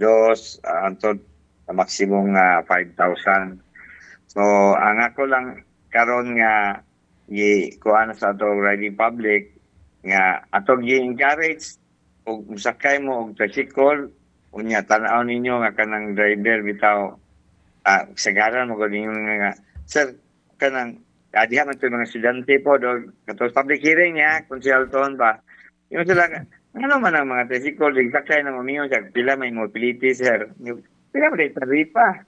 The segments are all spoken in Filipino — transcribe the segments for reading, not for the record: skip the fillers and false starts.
dos, antod maximum nga 5,000. So, ang ako lang karon nga kuha sa ato riding public nga atong gi-encourage og musakay mo og tricycle unya tan-aw ninyo nga kanang driver bitaw sagaran mo gud ninyo nga sir kanang diha man to mga estudyante po do kato public hearing niya konsulton ba yung sila ano man ang mga tricycle sakay na mamingon sa pila may mobility sir pila man taripa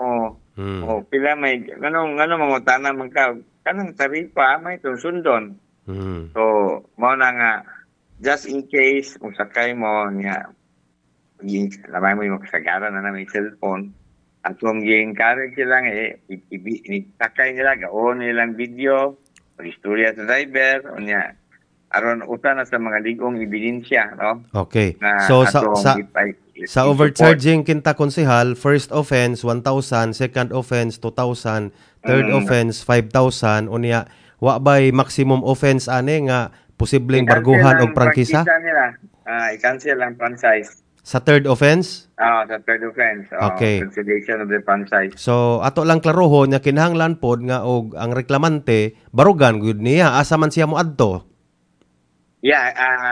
o pila may ngano mga tanan man ka kanang taripa may sundon. So mao na nga just in case kung sakay mo niya lamay mo yung kasagaran na may cellphone at kung i-encourage sila sakay nila gaon nilang video o istorya sa driver o niya aron uta na sa mga ligong ebidensya no. Okay. So sa overcharging kinta konsehal, first offense 1,000, second offense 2,000, third offense 5,000 unya wa bay maximum offense ani nga posibleng barguhan og prangkisa nila. I-cancel ang franchise. Sa third offense? Sa third offense. Okay. Cancellation of the franchise. So ato lang klarohon nga kinahanglan pod nga og ang reklamante barugan gud niya asa man siya moadto. Yeah,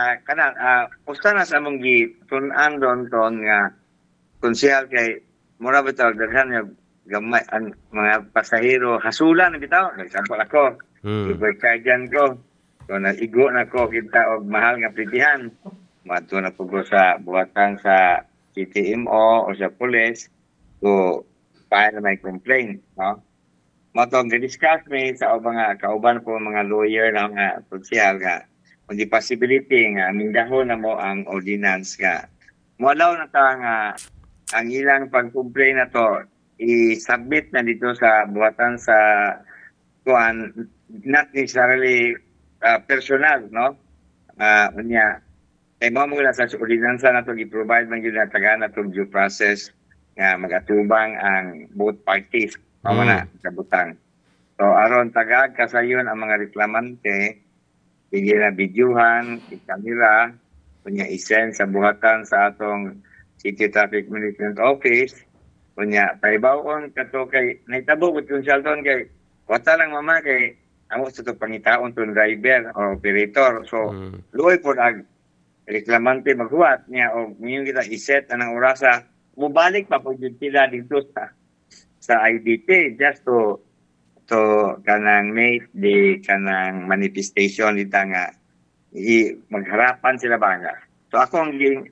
usta na sa mong gitun-an doon nga konsehal kay mura bitaw daghan nga gamay ang mga pasahero hasulan bitaw nagsampol ako. Iberkajan ko. So naigo na ko kita og mahal nga pritihan. Mato na po sa buhatan sa CTMO o sa police so paano may complaint no matong discuss me sa mga kauban po mga lawyer na mga sosyal nga on the possibility nga mindahon na mo ang ordinance nga moalaw na ta nga ang ilang pag-complain na to i-submit na dito sa buhatan sa kuan not necessarily personal no unya kay mo mula sa ordinansa na ito i-provide man yun na taga na itong due process nga magatubang ang both parties na kabutang so aron tagag kasayon ang mga reklamante hindi na videohan, i-camera, kunya i-send sa buhatan sa atong City Traffic Management Office, kunya paibawon kato kay nahitabo ko yung shelton kay wata lang mama kay amo sa ito pangitaon itong driver o operator. So, luoy po ang reklamante maghuwat niya o ngayon kita i-set na ng orasa, mubalik pa po yung sila dito sa IDT just to kanang make the kanang manifestation dita nga magharapan sila ba nga. So atong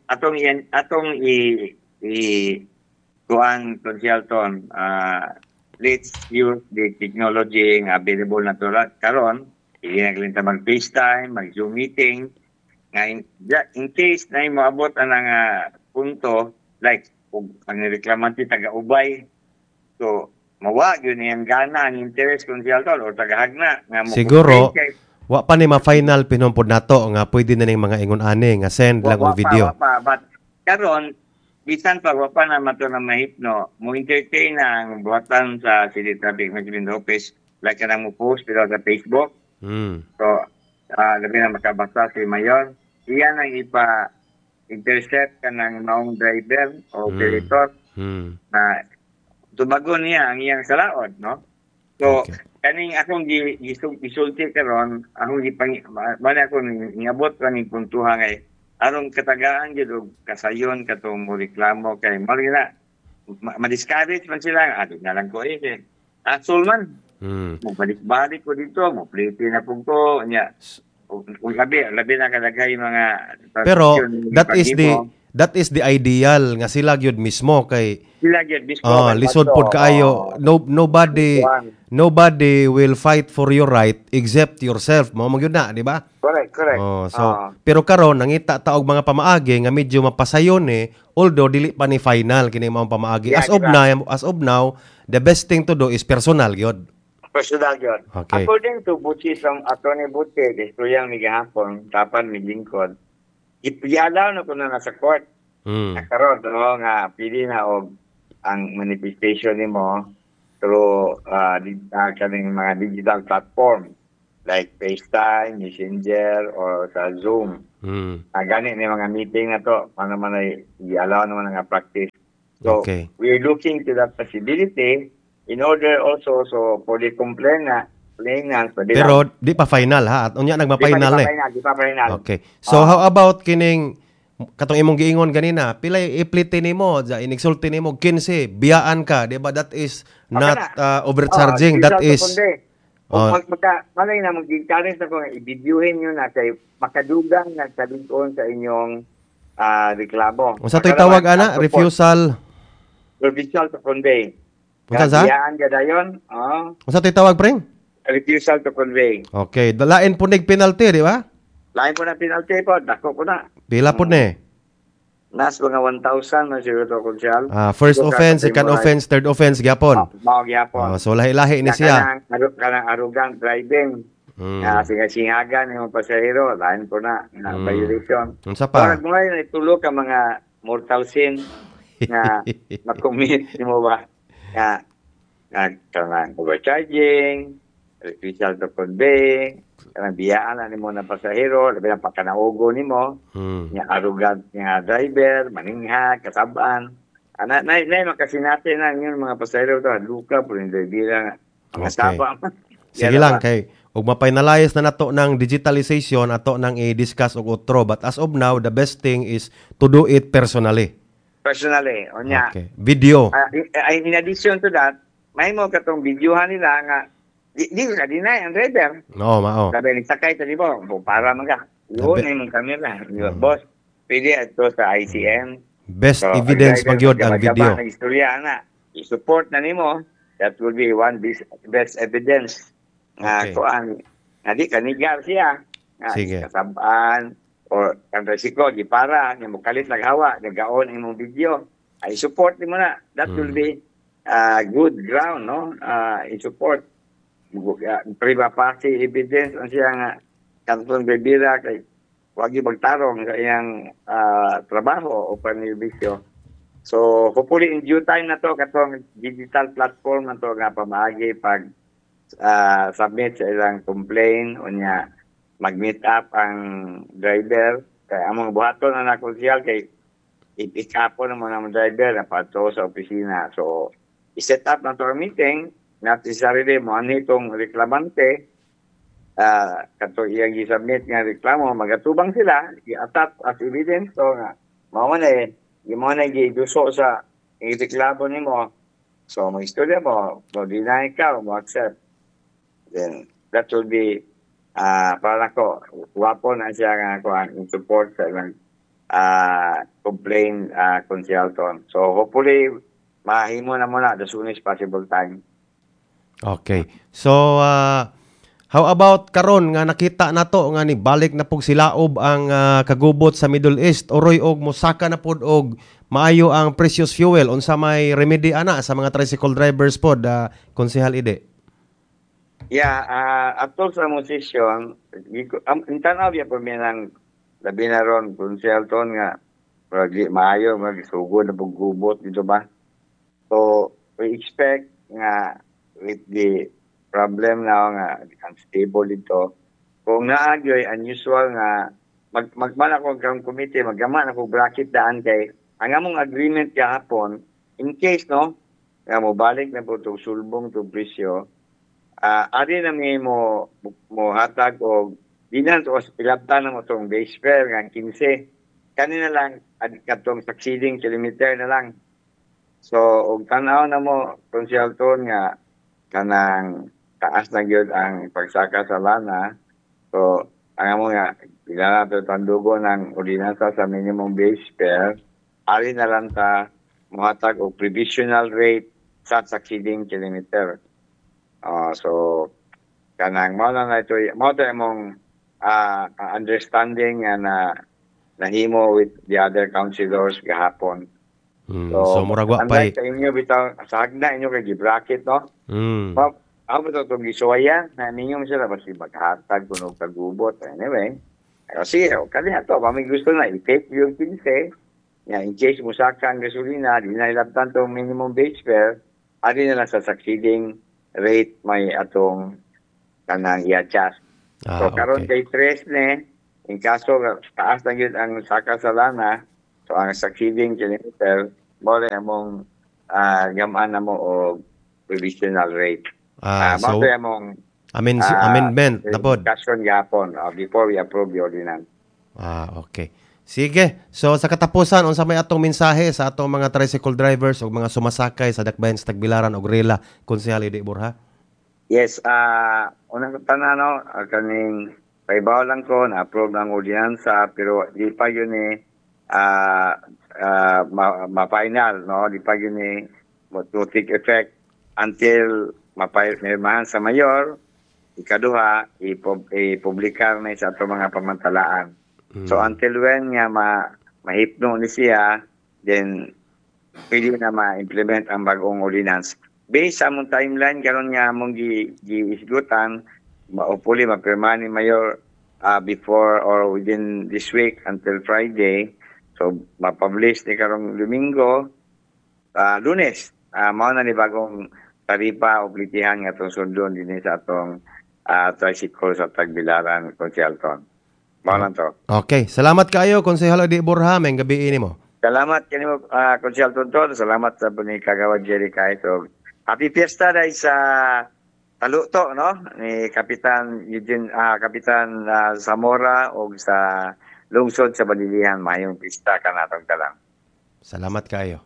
kuan konsulton let's use the technology nga available na karon hindi naglinta mag FaceTime, mag Zoom meeting nga in case na moabot ang punto like ang reklamante taga-ubay so mawag yun yung gana, ang interest kung siya o tagahagna. Siguro, wa pa ni ma-final pinumpod nato nga pwede na ning mga ingon-ani nga send lang o video. But karon bisan pa wa pa na mato na mahipno, mo entertain ang buhatan sa City Traffic Management Office like kanang mo post pero sa Facebook. So, labi na makabasa si Mayor. Iyan ang ipa-intercept ka ng maong driver o operator na tubagon niya ang iyang salaod, no? So, kaning akong gisulti karon, akong bali akong niabot ka ning puntuhan kay aron katagaan gyud og kasayon katong mo reklamo kay mao na ma-discourage man sila na lang ko asol man. Mo balik-balik ko dito, mo plate na pug ko nya. Kung labi na kadaghay mga pero that is the ideal nga sila gyud mismo kay lisod pod kaayo nobody will fight for your right except yourself mo gyud na di ba correct pero karon nangita ta og mga pamaagi nga medyo mapasayon although dili pa ni final kini mga pamaagi as of now the best thing to do is personal gyud okay. According to Buchi from Attorney Buchi distruyang ni gahapon tapan ni lingkod ipiyalaw na ko na nasa court. Karon nga pili na og ang manifestation nimo through kaning mga digital platform like FaceTime, Messenger or sa Zoom. Gani ni mga meeting na to paano man i-allow naman nga practice So Okay. we're looking to that possibility in order also so for the complainants, Pero di pa final ha. At unya di nagma-final ni. pa final. Okay. So how about kining katong imong giingon ganina, pilay ipliti nimo, ja inigsulti nimo 15, biyaan ka, di ba? That is Okay not na. overcharging. That Result is kundi. O uh, malay na mag-challenge na ko, i-videohin nyo na kay makadugang na sabihin sa inyong reklamo. unsa toy tawag ana? Refusal. Refusal to convey. Unsa sa? Biyaan ka dayon. Unsa toy tawag, preng? Refusal to convey. Okay, dalain punig penalty, di ba? Lain po na penalty po. Dako po na. Pila pud ni? Nas mga 1,000 na siguro to konsyal. First offense, second offense, third offense gyapon. Mao gyapon. So lahi-lahi ni siya. Kanang arrogant driving. Singasingagan yung pasahero, lain po na violation. Unsa pa? Parang mga itulo ka mga mortal sin na makumit mo ba? Kanang overcharging, refusal to convey, kanang biyaan na nimo na pasahero, labi na pagkanaugo nimo, nga arrogant nga driver, maningha, kasabaan. Na makasinati na yung mga pasahero to, luka po yung driver mga sabang. Sige lang kay ug ma-finalize na nato ng digitalization ato nang i-discuss og utro, but as of now the best thing is to do it personally. Personally, onya. Okay. Video. In addition to that, may mo katong videohan nila nga di ka deny ang driver. No, mao. Sabi ni sakay ta di ba? Para man ka. Yun na yung camera. Boss, pwede ito sa ICM. Best evidence magyud ang video. Ang istorya na. I-support na nimo. That will be one best evidence. Okay. Kuan di kanigar siya. Sige. Kasabaan or ang resiko di para nga mukalit naghawa nagaon imong video. Ay support nimo na. That will be good ground, no? I-support prima facie evidence ang siya nga kanton bebira kay wagi magtarong sa iyang trabaho o panerbisyo. So hopefully in due time na to katong digital platform na to nga pamaagi pag submit sa ilang complaint o niya mag-meet up ang driver kay among buhaton na nakonsyal kay i-pick up po ng mga driver na pato sa opisina. So i-set up na to ang meeting not necessarily mo itong reklamante kato iyang i-submit nga reklamo magatubang sila i-attach as evidence so nga mao na giduso sa reklamo nimo so mo istorya mo deny ka mo accept then that will be para ko wapo na siya nga kuan in support sa ilang complaint consultant so hopefully mahimo na muna the soonest possible time. Okay. So, how about karon nga nakita nato nga ni balik na pug silaob ang kagubot sa Middle East oroy og mosaka na pud og maayo ang precious fuel unsa may remedy ana sa mga tricycle drivers pod Konsehal Ide? Yeah, atol sa musisyon ang tanaw ya po minang labi na ron konselton nga maayo magsugod na pug gubot dito ba. So we expect nga with the problem now nga unstable dito kung naagyoy unusual nga magman ako ang committee maggaman ako bracket daan kay ang among agreement kahapon in case no nga mo balik na po to sulbong to presyo ari na mi mo hatag og dinan to ilabtan na mo tong base fare nga 15 kanina lang katong succeeding kilometer na lang so og tan-aw na mo konsyalton nga kanang taas na gyud ang pagsaka sa lana. So, ang amo nga, bila na tandugo ng ordinansa sa minimum base fare, ari na lang ta muhatag o provisional rate sa succeeding kilometer. So, kanang mao na ito, mao na imong understanding na nahimo with the other councilors gahapon. So murag wa pay sa inyo bitaw sa hagna inyo kay gibracket no. Ako to gisuwayan na ninyo sila basi maghatag kuno kagubot anyway. Kasi kani ato kami gusto na i-take yung 15 ya in case musaka ang gasolina di na ilabtan to minimum base fare ari na lang sa succeeding rate may atong kanang i-adjust. So karon kay tres ne in kaso taas na gyud ang saka sa lana so ang succeeding kilometer mo rin among gamaan na mo o provisional rate. Mao So, among uh, amendment na pod. discussion yapon before we approve the ordinance. Okay. Sige. So sa katapusan unsa may atong mensahe sa atong mga tricycle drivers o mga sumasakay sa dakbayan sa Tagbilaran og Rela, Konsehal Eddie Borja? Yes, unang tanan no, kaning paibaw lang ko na approve ng ordinansa pero di pa yun ma-final no, di pa yun to take effect until mapirmahan sa mayor. Ikaduha, ipublikar na sa ato mga pamantalaan. So until when nga mahipno ni siya, then pwede na ma-implement ang bagong ordinance. Based sa among timeline, karon nga among giisgutan, hopefully mapirma ni Mayor before or within this week until Friday. So mapublish ni karong Domingo, Lunes, mao na ni bagong taripa o plitihan nga itong sundon din sa atong tricycle sa Tagbilaran, Consialton. Mao lang to. Okay. Salamat kayo, Konsehal Eddie Borja. May gabi ini mo. Salamat kanimo Consialton to. Salamat sa ni Kagawad Jerry Kai. So, happy fiesta dahil sa taluto no ni Kapitan Eugene Kapitan Zamora o sa lungsod sa Balilihan. Mayong pista kanatong talang. Salamat kayo.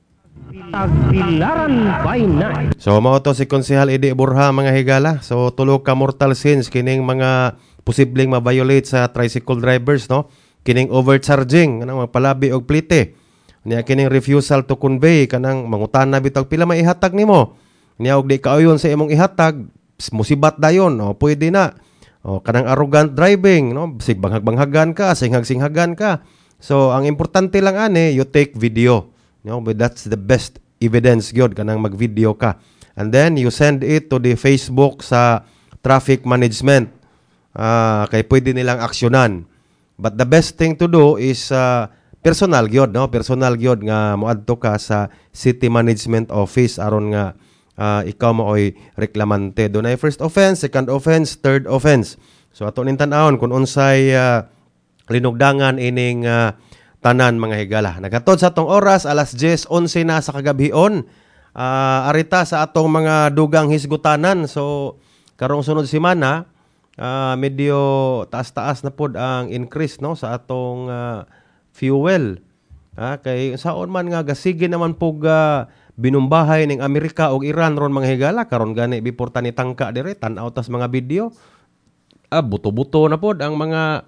Tagbilaran by night. So mao to si Konsehal Eddie Borja mga higala. So tulo ka mortal sins kining mga posibleng ma-violate sa tricycle drivers no. Kining overcharging kanang magpalabi og plite. Niya kining refusal to convey kanang mangutana bitag pila maihatag nimo. Niya og di kaayon sa imong ihatag, musibat dayon o pwede na. O kanang arrogant driving no, sigbanghag-banghagan ka, singhag-singhagan ka. So ang importante lang ani you take video. No, but that's the best evidence gyud kanang mag-video ka. And then you send it to the Facebook sa traffic management. Kay pwede nilang aksyonan. But the best thing to do is personal gyud no, personal gyud nga moadto ka sa city management office aron nga ikaw maoy reklamante. Dunay first offense, second offense, third offense. So ato nin tan-awon kung unsay linugdangan ining tanan mga higala. Nagatod sa atong oras alas 10:11 na sa kagabhion. Arita sa atong mga dugang hisgutanan. So karong sunod semana medyo taas-taas na pod ang increase no sa atong fuel. Kay saon man nga gasige naman pog binumbahay ning Amerika ug Iran ron mga higala karon gani before tani tangka dire tan-aw tas mga video. Buto-buto na pod ang mga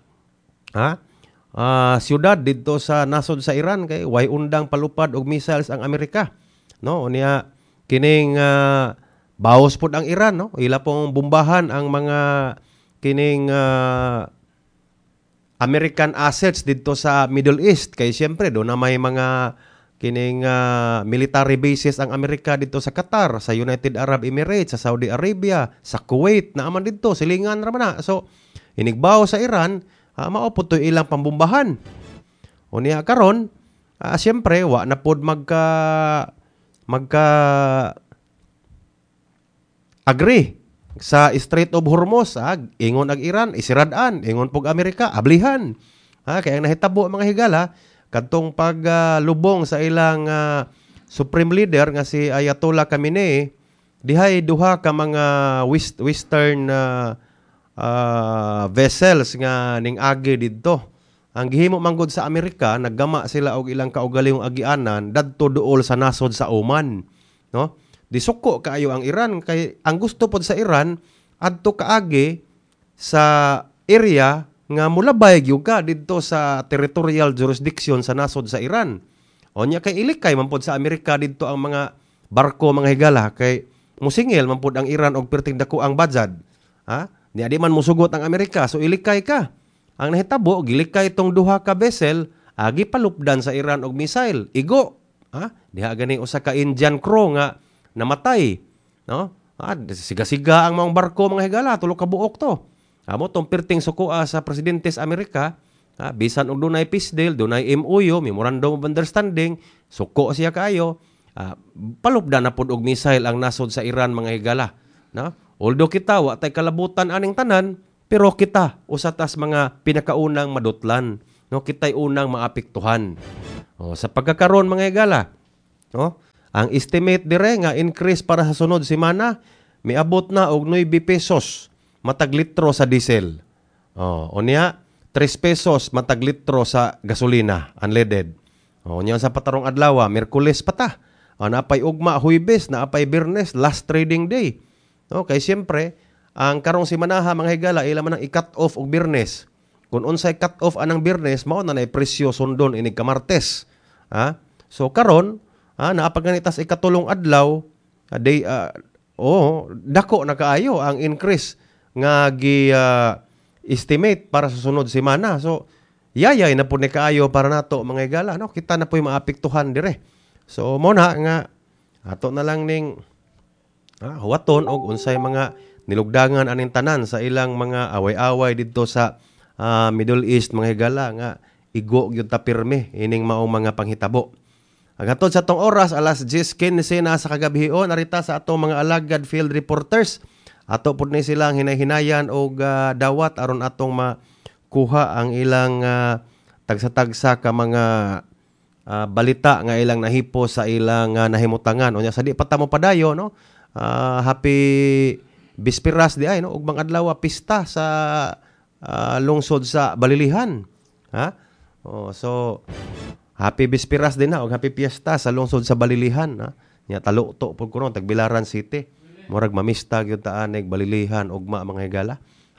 siyudad dito sa nasod sa Iran kay way undang palupad og missiles ang Amerika no unya kining bawas pod ang Iran no ila pong bombahan ang mga kining American assets dito sa Middle East kay siyempre do na may mga kining military bases ang Amerika dito sa Qatar, sa United Arab Emirates, sa Saudi Arabia, sa Kuwait na aman dito silingan ra man na. So inigbaw sa Iran mao po to ilang pambombahan. Unya karon, siyempre wa na pod magka agree sa Strait of Hormuz. Ingon ag Iran isirad-an, ingon pog Amerika ablihan. Kaya ang nahitabo mga higala kadtong paglubong sa ilang supreme leader nga si Ayatollah Khamenei, dihay duha ka mga western vessels nga ning agi didto. Ang gihimo manggod sa Amerika, naggama sila og ilang kaugalingong agianan dadto duol sa nasod sa Oman, no? Disuko kaayo ang Iran kay ang gusto pod sa Iran adto kaagi sa area nga mulabay gyud ka didto sa territorial jurisdiction sa nasod sa Iran. Onya kay ilikay man pod sa Amerika didto ang mga barko mga higala kay musingil man pod ang Iran og perting dako ang budget. Di adi man musugot ang Amerika, so ilikay ka. Ang nahitabo, gilikay itong duha ka vessel, agi palupdan sa Iran og missile. Igo. Diha gani usa ka Indian crew nga namatay. No? Siga-siga ang mga barko mga higala, tulo ka buok to. Amo tong perting sukoa sa presidente sa Amerika, bisan og dunay peace deal, dunay MOU, Memorandum of Understanding, suko siya kaayo. Palupdan na pod og missile ang nasod sa Iran mga higala. No? Although kita wa tay kalabutan aning tanan, pero kita usa tas mga pinakaunang madutlan, no, kitay unang maapektuhan. Sa pagkakaron mga higala, No? Ang estimate dire nga increase para sa sunod semana miabot na og 9 pesos matag litro sa diesel. Unya 3 pesos matag litro sa gasolina unleaded. Unya sa patarong adlaw, Miyerkules pa ta. Naapay ugma Huwebes, naapay Biyernes, last trading day. Okay, siyempre, ang karong semanaha mga higala ila man ang i-cut off og Biyernes. Kung unsay cut off anang Biyernes, mao na nay presyo sundon inig ka Martes. So karon, naapaganitas ikatulong adlaw, dako na kaayo ang increase nga estimate para sa sunod semana. So yayay na po ni kaayo para nato mga higala, no? Kita na po yung maapektuhan dire. So mo na nga ato na lang ning huwaton og unsay mga nilugdangan aning tanan sa ilang mga away-away didto sa Middle East mga higala nga igo gyud ta pirme ining maong mga panghitabo. Hangtod sa tong oras alas 10:15 na sa kagabihon arita sa atong mga alagad field reporters ato pud ni silang hinay-hinayan og dawat aron atong makuha ang ilang tagsa-tagsa ka mga balita nga ilang nahipo sa ilang nahimutangan. Unya sa di pa ta mo padayo, no? Happy Bisperas di ay, no? Ugmang adlaw pista sa lungsod sa Balilihan. So happy Bisperas din na og happy fiesta sa lungsod sa Balilihan, nya taluto pud kuno Tagbilaran City. Murag mamista gyud ta anig Balilihan ugma mga higala.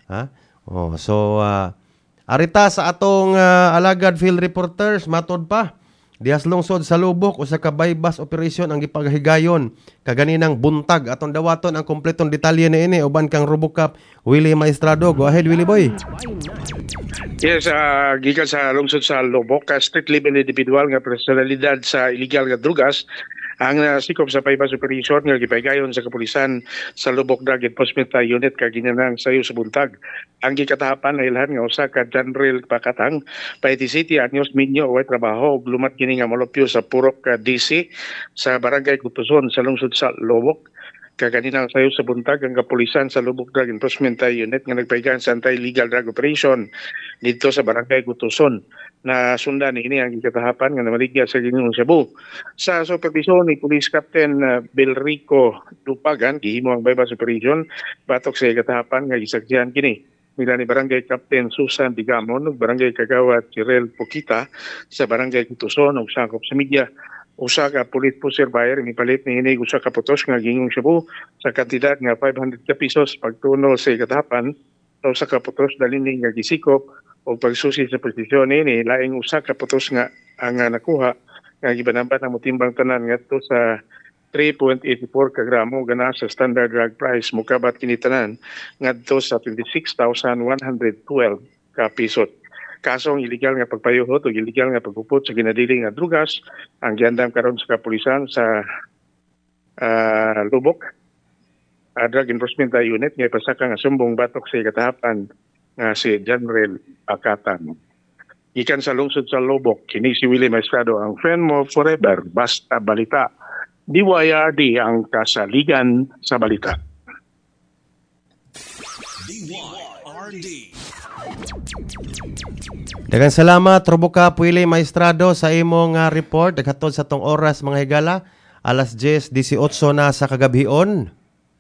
So arita sa atong alagad field reporters matod pa dihas lungsod sa Lubok usa ka bypass operation ang gipagahigayon kaganinang buntag atong dawaton ang kompletong detalye niini uban kang Robocop Willie Maestrado. Go ahead Willie boy. Yes, gikan sa lungsod sa Lubok, strict living individual nga personalidad sa illegal nga drugas ang sikop sa bypass operation nga gipahigayon sa kapulisan sa Lubok Drug Enforcement Unit kaginanang sayo sa buntag. Ang gikatahapan na ilhan nga usa ka Janril Pakatang, Paiti City, anyos minyo o trabaho ug lumat kini nga molopyo sa Purok DC sa Barangay Kutuson sa lungsod sa Lubok. Kaganina sayo sa buntag ang kapulisan sa Lubok Drug Enforcement Unit nga nagpahigayon sa anti-illegal drug operation dito sa Barangay Kutuson na sundan ini ang gikatahapan nga namaligya sa Ginoong Cebu. Sa supervision ni Police Captain Belrico Dupagan, gihimo ang bypass operation batok sa gikatahapan nga gisaksihan kini nila ni Barangay Captain Susan Digamon ug Barangay Kagawad Kirel Pukita sa Barangay Kutuson ug sakop sa media. Usa ka police pusher buyer mipalit ni inig usa ka putos nga Ginoong Cebu sa kantidad nga 500 ka pesos pagtuno sa gikatahapan sa usa ka putos dalini nga gisikop o pagsusi sa posisyon ni laing usa ka putos nga ang nakuha nga gibanamban ang motimbang tanan ngadto sa 3.84 ka gramo gana sa standard drug price mukabat kini tanan ngadto sa 26,112 ka piso. Kasong illegal nga pagpayuhot o illegal nga pagpupot sa ginadili nga drugas ang giandam karon sa kapulisan sa Lubok Drug Enforcement Unit nga pasaka nga sumbong batok sa katahapan nga si Janril Pakatang. Gikan sa lungsod sa Lubok, kini si Willie Maestrado, ang friend mo forever, basta balita. DYRD ang kasaligan sa balita. DYRD. Daghang salamat Robocop Willie Maestrado sa imong report daghatod sa tong oras mga higala alas 10:18 na sa kagabhion.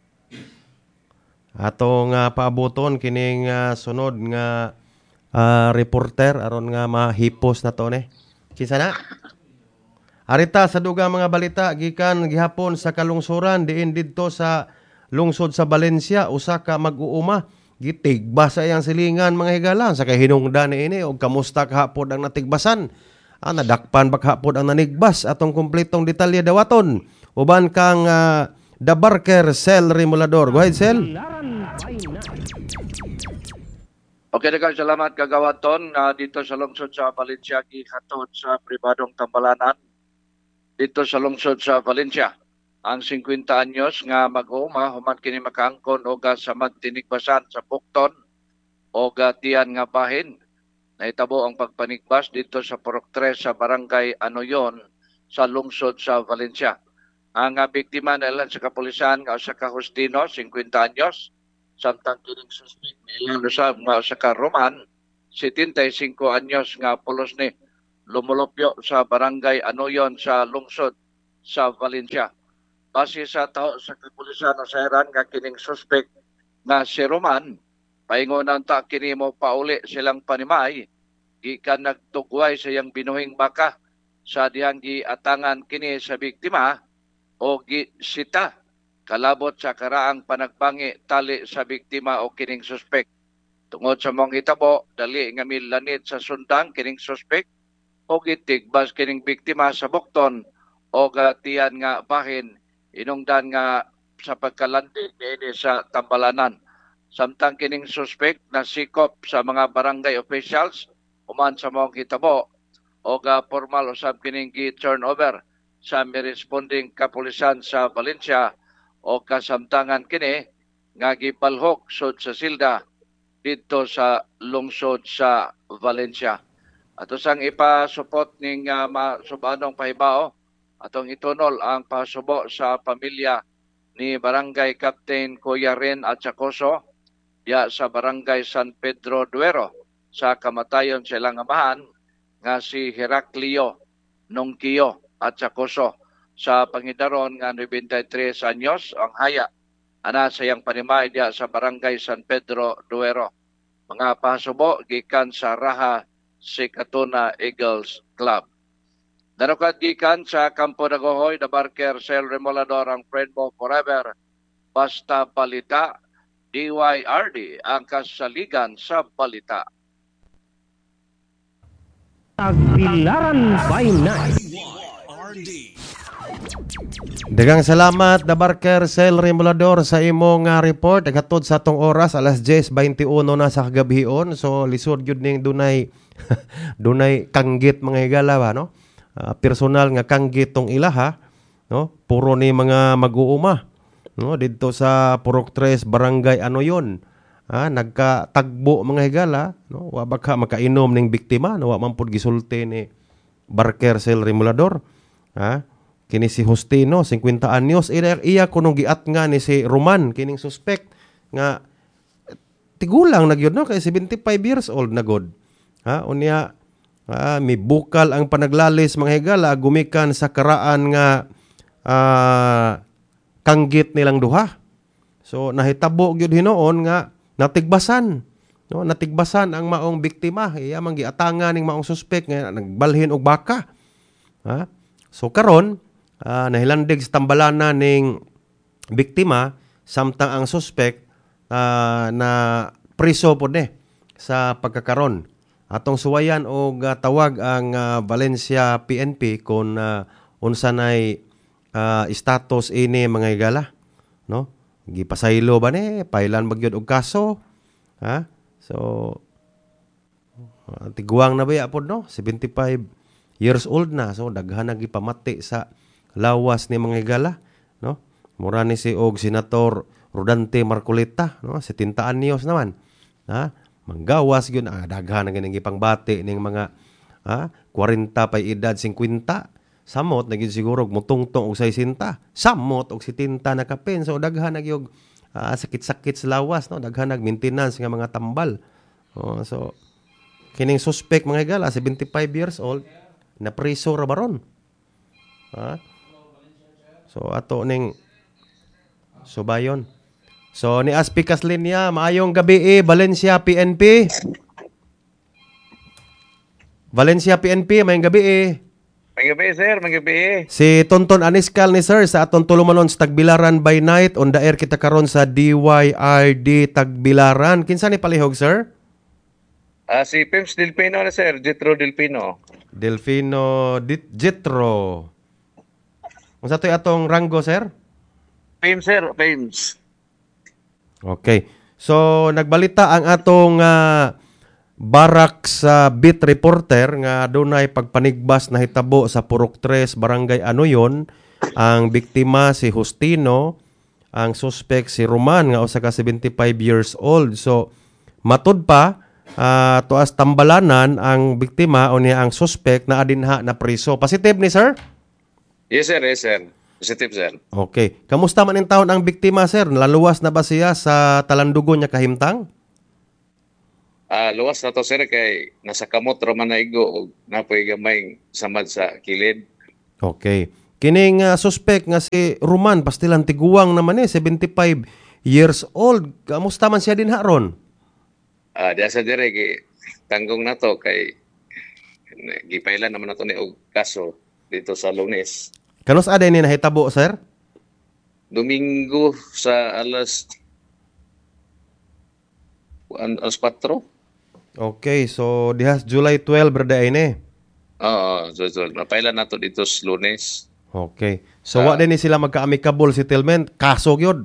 Atong paaboton kining sunod nga reporter aron nga mahipos na to ni. Kinsa na? Arita sa dugang mga balita gikan gihapon sa kalungsuran diin didto sa lungsod sa Valencia usa ka mag-uuma gitigbas sa iyang silingan mga higala sa kahinungdan niini og kamusta kahapon ang natigbasan. Nadakpan baghapon ang nanigbas atong kumpletong detalye dawaton uban kang The Barker Cell Remulador. Go ahead, Cell. Okay, daghang salamat kagawaton dito sa lungsod sa Valencia gihatod sa pribadong tambalanan dito sa lungsod sa Valencia. Ang 50 anyos nga mag-uuma human kini makaangkon og sa magtinigbasan sa Pukton o tiyan nga bahin. Nahitabo ang pagpanigbas dito sa Purok 3 sa Barangay Anoyon sa lungsod sa Valencia. Ang biktima nila sa kapulisan nga usa ka Justino, 50 anyos, samtang kining suspect nilang usab nga usa ka Roman, 75 anyos nga pulos ni lumulupyo sa Barangay Anoyon sa lungsod sa Valencia. Base sa tao sa kapulisan o sa Iran nga kining suspect nga si Roman, paingonan ta kini mo pauli silang panimay, gikan nagtugway sa iyang binuhing baka sa dihang giatangan kini sa biktima o gisita kalabot sa karaang panagbangi tali sa biktima o kining suspect. Tungod sa mong hitabo, dali nga milanid sa sundang kining suspect o gitigbas kining biktima sa bukton o gatiyan nga bahin inungdan nga sa pagkalandi niini sa Tambalanan. Samtang kining suspect na sikop sa mga barangay officials uman sa mong hitabo o formal usab kining gi-turnover sa responding kapulisan sa Valencia o kasamtangan kini nga gipalhok sud sa silda dito sa lungsod sa Valencia. Ato sang ipasupot ning masubanong pahibao atong itunol ang pasubo sa pamilya ni Barangay Captain Kuya Ren Atsacoso ya sa Barangay San Pedro Duero sa kamatayon sa ilang amahan nga si Heraclio Nongkio Atsacoso sa pangidaron nga 93 anyos ang haya ana sa iyang panimay diya sa Barangay San Pedro Duero. Mga pasubo gikan sa Raha Sikatuna Eagles Club. Danukat gikan sa Campo Dagohoy, the Barker Sel Remolador ang friend mo forever. Basta balita, DYRD ang kasaligan sa balita. Tagbilaran by night. DYRD. Dagang salamat da Barker Sel Remolador sa imong report agatod sa atong oras alas 10:21 na sa kagabion. So lisod gyud ning dunay dunay kanggit mga higala ba no? Personal nga kanggit tong ilaha no? Puro ni mga mag-uuma no didto sa Purok 3 Barangay Anoyon. Nagkatagbo mga higala no? Wa baka makainom ning biktima no wa man pud gisulti ni Barker Sel Remolador. Kini si Justino, 50 anyos. Iya kunong giat nga ni si Roman, kining suspect nga tigulang na gyud no kay 75 years old na god. Unya may bukal ang panaglalis mga higala gumikan sa karaan nga kanggit nilang duha. So nahitabo gyud hinoon nga natigbasan. No, natigbasan ang maong biktima. Iya man giatangan ning maong suspect nga nagbalhin og baka. So karon nahilandig sa Tambalanan ning biktima samtang ang suspect na priso po sa pagkakaron. Atong suwayan og tawag ang Valencia PNP kung unsa nay status ini mga higala no gipasaylo ba ni pailan bagyod og kaso so tiguang na ba pod no 75 years old na so daghan na gipamati sa lawas ni mga higala no mura ni si og Senator Rodante Marcoleta no 70 anyos naman manggawas gyud daghan na ganing gipangbati ning mga 40 pa edad 50 samot na gyud siguro mutungtong og 60 samot og 70 na kapen so daghan na gyud sakit-sakit sa lawas no daghan nag maintenance nga mga tambal so kining suspect mga higala 75 years old na priso ra baron so ato ning subayon. So ni Aspi Caslinia, maayong gabi Valencia PNP. Valencia PNP, maayong gabi Maayong gabi sir, maayong gabi. Si Tonton Aniskal ni sir sa atong tulumanon sa Tagbilaran by night on the air kita karon sa DYRD Tagbilaran. Kinsa ni palihog sir? Si Pims Delpino na sir, Jetro Delpino. Jetro. Unsa toy atong ranggo sir? Pims sir, Pims. Okay. So nagbalita ang atong barak sa beat reporter nga dunay pagpanigbas na hitabo sa Purok 3 Barangay Anoyon. Ang biktima si Justino, ang suspect si Roman nga usa ka 75 years old. So matud pa tuas Tambalanan ang biktima o niya ang suspect na adinha na priso. Positive ni sir? Yes sir, yes sir. Positive sir. Okay. Kamusta man in taon ang biktima sir? Laluwas na ba siya sa talandugon niya kahimtang? Luwas na to sir kay nasa kamot raman na igo og napoy gamay samad sa kilid. Okay. Kining suspect nga si Roman pastilan tiguang naman 75 years old. Kamusta man siya din haron? Diya sa dire tanggong nato kay gipailan naman nato ni og kaso dito sa Lunes. Kanos aday ni nahitabo, sir? Domingo sa alas 4. Okay, so dihas July 12 berda ini. Oo, so napailan nato dito sa Lunes. Okay. So wa din ni sila magka-amicable settlement, kaso gyud.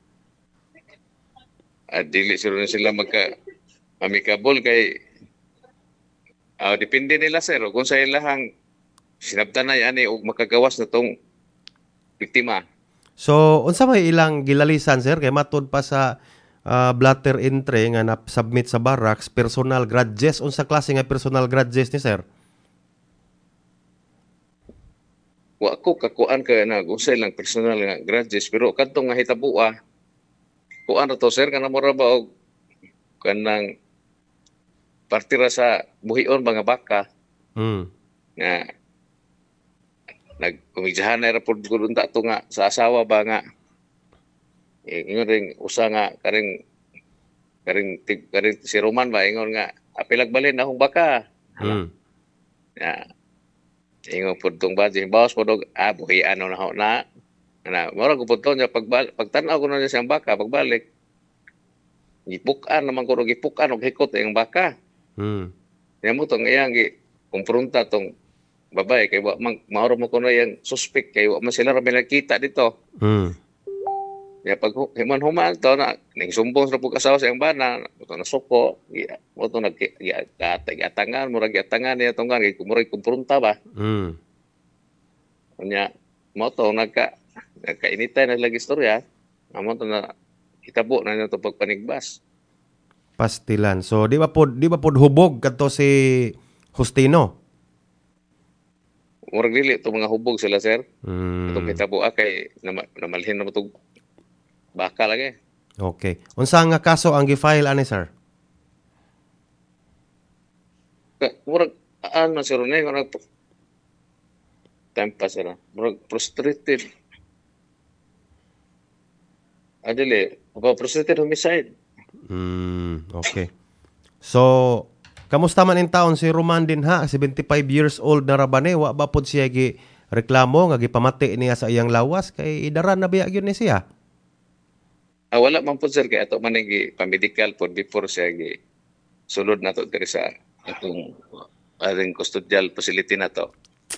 Dili sila magka amicable kay depende nila sir kung sa ilahang sinabtan na yan og makagawas na tong biktima. So unsa may ilang gilalisan, sir, kay matud pa sa blatter entry nga na-submit sa barracks personal grudges. Unsa klase nga personal grudges ni sir? Wa ko kakuan ka na kung sa ilang personal nga grudges pero kadtong nga hitabua kuan ra to sir kana mura ba og kanang partira sa buhion mga baka nga nagkumigjahan na rapod gulong to nga sa asawa ba nga ingon ring usa nga karing si Roman ba ingon nga apilag balin na akong baka ingon pud tong badge bawas pod og buhi ano na mura ko pud to nya pagtan-aw ko na siyang baka pagbalik gipukan naman ko gipukan og hikot ang baka Yan mo tong iyang kumpronta tong babae kay maoro mo kuno yang suspect kay wa man sila ra nakita dito. Ya pag human to na ning sumbong sa pag-asawa sa iyang bana, to na suko, mo to nag-atangan mo ra giatangan niya tong gani kumuray kumpronta ba. Nya mo to nagkainitan na lagi istorya, amo to na hitabo na to pagpanigbas. Pastilan. So di ba pod hubog kadto si Justino? Murag dili to mga hubog sila sir. Itong hitabo kay namalhin na mo to baka lagi. Okay. Unsa nga kaso ang gi-file ani sir? Murag ano sir ne murag tempa sir. Murag frustrated. Adili, frustrated homicide. Okay. So, kamusta man in taon si Roman din ha? 75 years old na rabane. Wa ba pod siya gi reklamo nga gipamati niya sa iyang lawas kay idaran na biya gyud ni siya? Wala man po sir kay ato man gi pamedical pod before siya gi sulod na to diri sa atong aring custodial facility na to.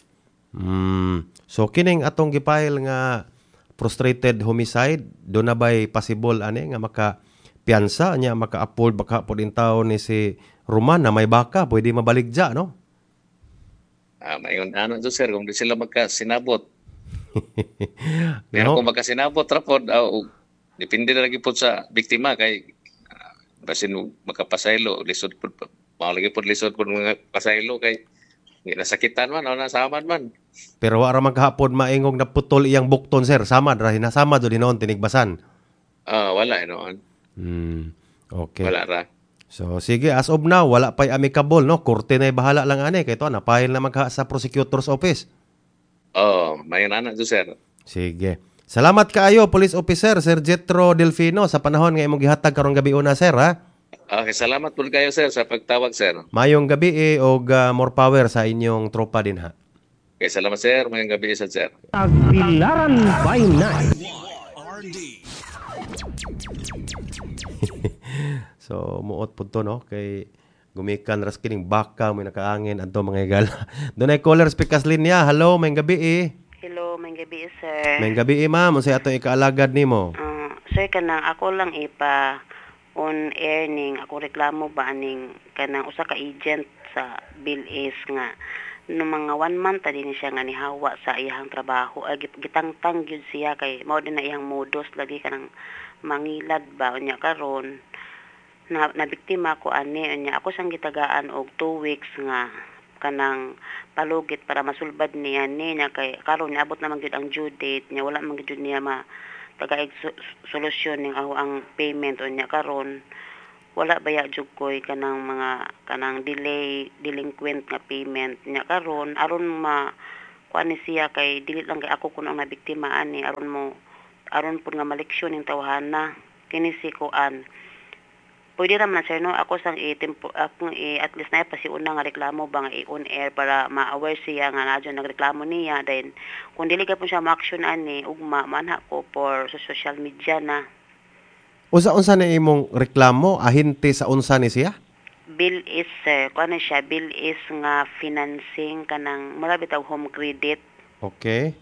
So kining atong gipile nga frustrated homicide do na bay possible ani nga maka piyansa niya maka-afford baka pod in taon ni si Roman na may baka pwede mabaligya no? Mayon ano to sir kung di sila magkasinabot. Pero No? kung magkasinabot ra pod depende na lagi po sa biktima kay basin makapasaylo lisod po mao lagi po lisod po mga pasaylo kay nasakitan man o nasaman man. Pero wa ra man kahapon maingog na putol iyang bukton sir. Samad ra hinasama do hinon tinigbasan. Wala noon. Okay. Wala ra. So sige, as of now wala pay amicable no. Korte na bahala lang ani kay to na file na magha sa prosecutor's office. Mayon ana to sir. Sige. Salamat kaayo Police Officer Sir Jetro Delfino sa panahon nga imong gihatag karong gabi una sir ha. Okay, salamat po kayo sir sa pagtawag sir. Mayong gabi og more power sa inyong tropa din ha. Okay, salamat sir. Mayong gabi sa sir. Tagbilaran by night. So muot pud to no kay gumikan ras kining baka mo nakaangin adto mga igala. Dunay caller speakers linya. Hello, mayong gabi Hello, may gabi sir. Mayong gabi ma'am, unsay ato ikaalagad nimo? Sir, kanang ako lang ipa on air ning ako reklamo ba aning kanang usa ka agent sa Bill Ace nga no mga 1 month din siya nga nihawa sa iyang trabaho gitangtang gyud siya kay mao din na iyang modus lagi kanang mangilad ba unya karon na biktima ko ani unya ako sang gitagaan og 2 weeks nga kanang palugit para masulbad niya niya kay karon niabot naman gyud ang due date niya wala man gyud niya tagaig solusyon ning ang payment unya karon wala baya jud koy kanang delinquent nga payment nya karon aron kuan ni siya kay dili lang kay ako kuno ang nabiktimaan ni aron pud nga maleksyon ning tawhana kini si kuan. Pwede naman sir no ako sang at least na pasiuna nga reklamo ba nga i-on air para ma-aware siya nga nadyo nagreklamo niya, then kung dili ka po siya ma-action ani ugma manha ko for sa social media na. Unsa na imong reklamo ahinte sa unsa ni siya? Bill is sir, kuan siya bill is nga financing kanang mura bitaw home credit. Okay.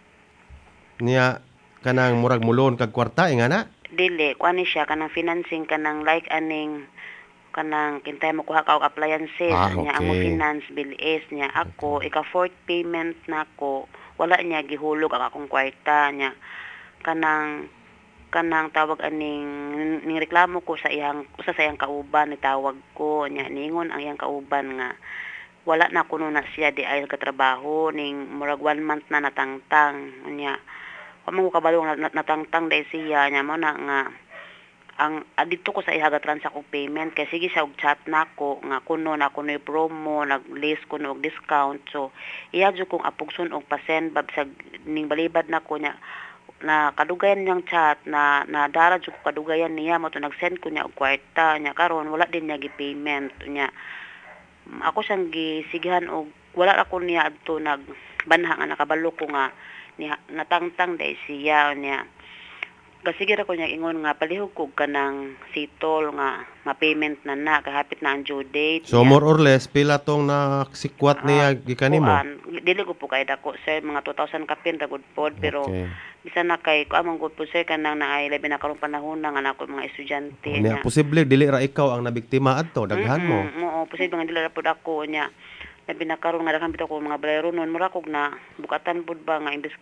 Niya kanang murag mulon kag kwarta ingana? Dili, kuan siya kanang financing kanang like aning kanang kintay mo kuha ka og appliances niya ang mo finance bill is niya ako ika fourth payment nako wala niya gihulog ang akong kwarta niya kanang tawag aning ning reklamo ko sa iyang usa sa iyang kauban ni tawag ko niya ningon ang iyang kauban nga wala na kuno na siya di ay katrabaho ning murag 1 month na natangtang niya kamo ko kabalo natangtang dai siya niya mo na nga ang dito ko sa ihaga transact og payment kay sige siya og chat nako nga kuno na kuno promo nag-list kuno og discount so iya jud kong apugson og pasend bab sa ning balibad nako niya na kadugayan niyang chat na dara jud ko kadugayan niya mo to nag-send ko niya og kwarta niya karon wala din niya gi-payment niya ako siyang gisigihan og wala ra ko niya adto nagbanha nga nakabalo ko nga niya natangtang dai siya niya kasi ra ko niya ingon nga palihog ko kanang sitol nga ma-payment na kahapit na ang due date. So more or less pila tong nasikwat niya gikan nimo? Dili ko po kay dako sir mga 2,000 kapin ra gud pod pero bisan na kay ko among gud po sir kanang naay labi na karong panahon na nga nako mga estudyante niya. Posible dili ra ikaw ang nabiktima adto daghan mo. Oo, posible nga dili ra pod ako niya. Labi na karon nga daghang bitaw ko mga balayro nun mura kog na bukatan pod ba nga imbes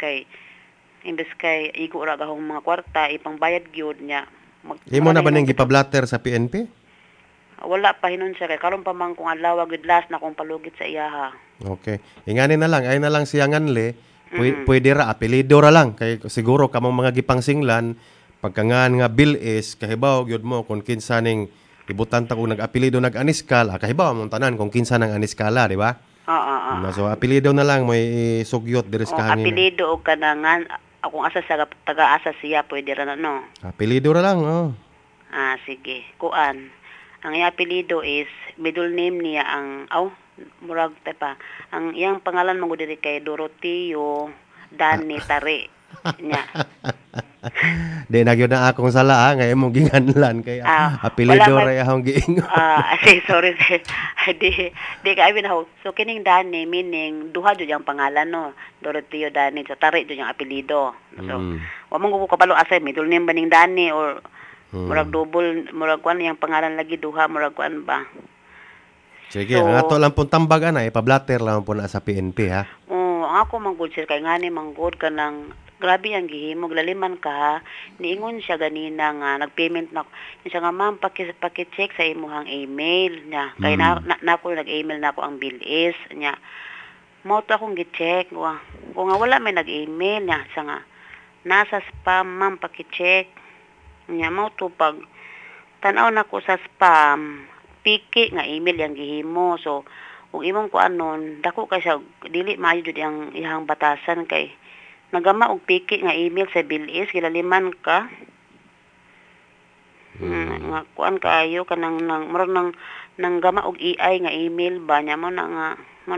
kay igo ra gahong mga kwarta ipangbayad gyud niya. Imo na ba ning gipablatter sa PNP? Wala pa hinon siya kay karon pa man kung adlaw gud last na kung palugit sa iyaha. Okay. Ingani na lang ay na lang siya nganle. Pwede ra apelyido ra lang kay siguro kamong mga gipangsinglan pagkangan nga bill is kahibaw gyud mo kung kinsa ning ibutan ta ko nag-apelyido nag-aniskal kahibaw mo tanan kung kinsa nang aniskala di ba? So apelyido na lang mo isugyot diri sa hangin. Apelyido og kanangan akong asa sa taga-asa siya pwede ra na no. Apelyido ra lang Sige. Kuan. Ang iyang apelyido is middle name niya ang murag pa. Ang iyang pangalan mo diri kay Doroteo Dani Tare niya. Di na gyud na akong sala nga imong ginganlan kay apelyido ra akong giingon. Sorry sir. Di ka ibin ho. So kining Dani meaning duha jud ang pangalan no. Doroteo Dani so Tare jud ang apelyido. So wa man ko kabalo asa middle name ba ning Dani or murag double murag kuan yang pangalan lagi duha murag kuan ba. Sige, ang ato lang pong tambagan na ipablatter lang po na sa PNP ha. Ang ako manggod sir kay ngani manggod kanang grabe ang gihimo glaliman ka niingon siya ganina nga nagpayment na siya nga ma'am paki-check sa imuhang email niya kay na ako nag-email na ako ang bill is niya mo to akong gi-check kung nga wala may nag-email niya siya nga nasa spam ma'am paki-check niya mo to pag tan-aw na ko sa spam piki nga email yang gihimo so kung imong kuanon dako kay siya dili maayo jud ang ihang batasan kay nagama og piki nga email sa bill is gilaliman ka nga kuan kaayo kanang murag nang gama og AI nga email ba nya mo na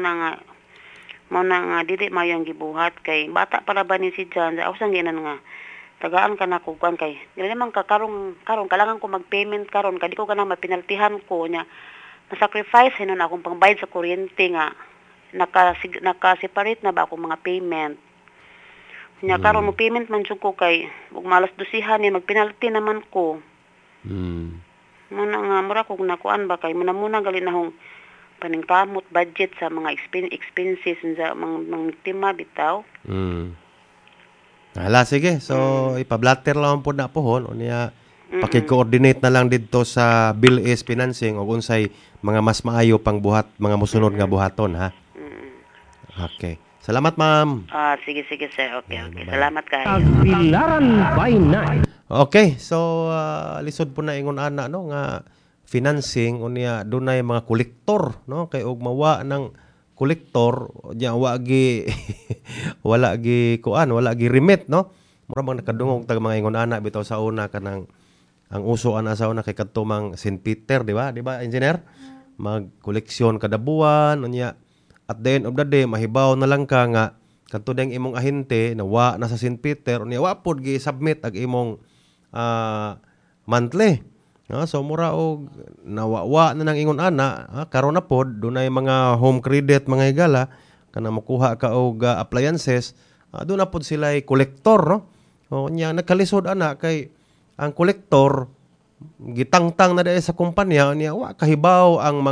nga dili maayo ang gibuhat kay bata para ba ni si Jan usang ginan nga tagaan ka na kung kuan kay dili man ka karong kailangan ko mag-payment karon kadi ko kana mapinaltihan ko nya na-sacrifice hinon akong pangbayad sa kuryente nga naka-separate na ba akong mga payment nya karon mo payment man jud ko kay ug malas dusihan ni magpenalty naman ko muna nga mura kog nakuan ba kay muna gali na hong paningkamot budget sa mga expenses sa mga tema bitaw. Hala, sige. So, ipablatter lang po na pohon. O niya, paki-coordinate na lang dito sa bill is financing o unsay mga mas maayo pang buhat, mga musunod nga buhaton, ha? Okay. Salamat, ma'am. Sige, sir. Okay. Salamat kayo. Tagbilaran by night. Okay. So, lisod po na ingon ana, no? Nga financing, o niya, doon na yung mga kolektor, no? Kay og mawa ng kolektor nya wa gi wala gi remit no. Mura bang nakadungog tag mga ingon ana bitaw sa una kanang ang uso ana sa una kay kadtumang St. Peter, di ba? Di ba, engineer? Magkoleksyon kada buwan unya at the end of the day mahibaw na lang ka nga kadto deng imong ahente na wa na sa St. Peter unya wa pod gi submit ag imong monthly. So mura og nawawa na nang ingon ana, karon na pod dunay mga home credit mga higala kana makuha ka og appliances, doon na pod sila kolektor, no? O nya nakalisod ana kay ang kolektor gitangtang na dai sa kumpanya niya wa kahibaw ang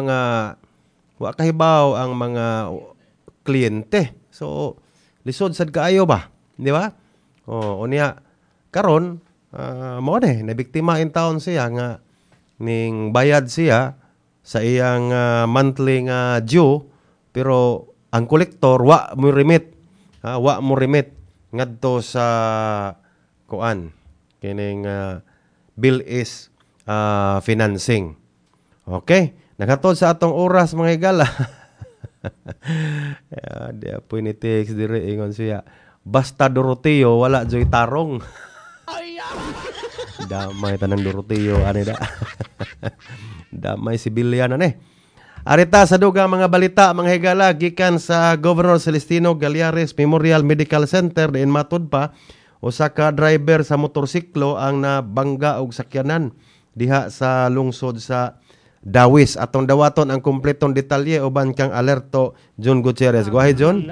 mga kliyente. So lisod sad kaayo ba, di ba? O unya karon mo nabiktima in town siya nga ning bayad siya sa iyang monthly nga due pero ang kolektor wa mo remit ngadto sa kuan kining bill is financing. Okay, nakatod sa atong oras mga higala. Di po ni text dire ingon siya basta Doroteo wala joy tarong. Damay tanang Doroteo ani da. Damay si Bilyan ani. Arita sa dugang mga balita mga higala gikan sa Governor Celestino Gallares Memorial Medical Center diin matud pa usa ka driver sa motorsiklo ang nabangga og sakyanan diha sa lungsod sa Dawis. Atong dawaton ang kumpletong detalye uban kang alerto John Gutierrez. Go ahead, John.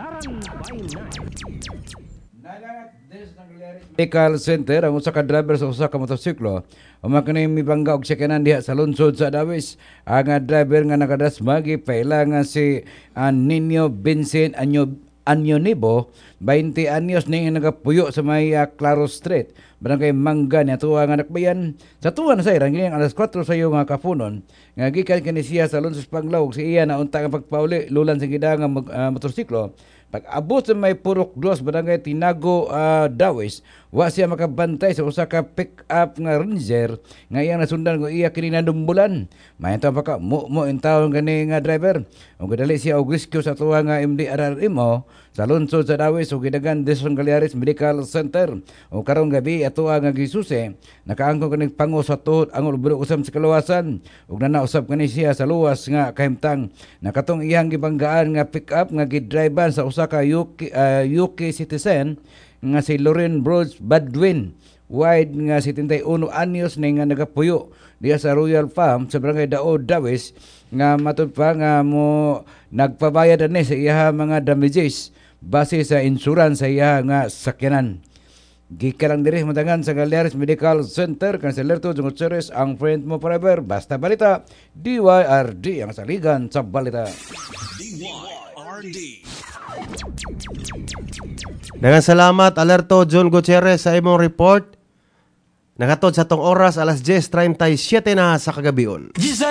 Medical Center ang usa ka driver sa usa ka motorsiklo umakanay mibangga og sakyanan diha sa lungsod sa Dawis. Ang driver nga nakadasma gipaila nga si Nino Vincent Anyonibo, 20 anyos ning nagapuyo sa may Claro Street, barangay Mangga niya tuwa nga nakbayan. Sa tuwa na sa irang alas 4 sa iyo nga kapunon, nga gikan kani siya sa Lungsod Panglawog si iya na unta nga pagpauli lulan sa gidang motorsiklo. Pag abot sa may Purok 2 barangay Tinago Dawis, wa siya makabantay sa usa ka pick-up nga Ranger nga iyang nasundan ko iya kini nadumbulan. Mayantaw pa ka mo intawon gani nga driver. Ug dali siya og rescue sa tuwa nga MDRRMO sa lungsod sa Dawis ug gidagan Deson Gallares Medical Center. O karong gabi ato nga gisusi nakaangkon kani pango sa tuhod ang ulburo usab sa kaluwasan ug nanausab kani siya sa luwas nga kahimtang nakatong iyang gibanggaan nga pick-up nga gidriban sa usa ka UK citizen nga si Lauren Bros Badwin, wide nga 71 anyos na nga nagapuyo diya sa Royal Farm sa barangay Dao Dawis nga matud pa nga mo nagpabayad ani sa iya mga damages base sa insurance sa iya nga sakyanan. Gikalang diri matangan sa Gallares Medical Center kan sa Lerto Gutierrez ang friend mo forever basta balita DYRD ang saligan sa balita. DYRD. Dengan salamat Alerto John Gutierrez sa imong report. Nakatod sa tong oras alas 10:37 na sa kagabion.